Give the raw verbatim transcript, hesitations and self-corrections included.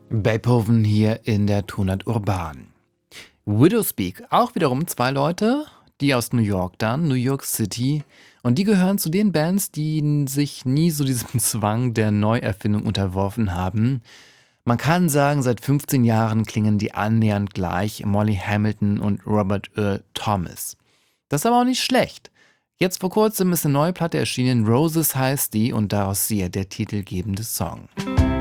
Beethoven hier in der Tonart Urban. Widowspeak, auch wiederum zwei Leute, die aus New York dann, New York City. Und die gehören zu den Bands, die sich nie so diesem Zwang der Neuerfindung unterworfen haben. Man kann sagen, seit fünfzehn Jahren klingen die annähernd gleich, Molly Hamilton und Robert Earl Thomas. Das ist aber auch nicht schlecht. Jetzt vor kurzem ist eine neue Platte erschienen, Roses heißt die und daraus siehe der titelgebende Song.